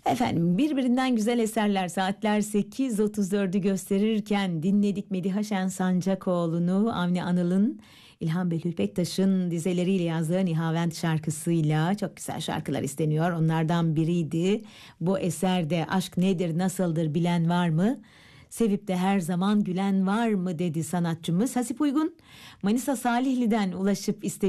Efendim birbirinden güzel eserler, saatler 8.34'ü gösterirken dinledik Mediha Şen Sancakoğlu'nu, Avni Anıl'ın, İlhan Behlül Bektaş'ın dizeleriyle yazdığı Nihavent şarkısıyla. Çok güzel şarkılar isteniyor, onlardan biriydi. Bu eserde aşk nedir nasıldır bilen var mı? Sevip de her zaman gülen var mı dedi sanatçımız. Hasip Uygun Manisa Salihli'den ulaşıp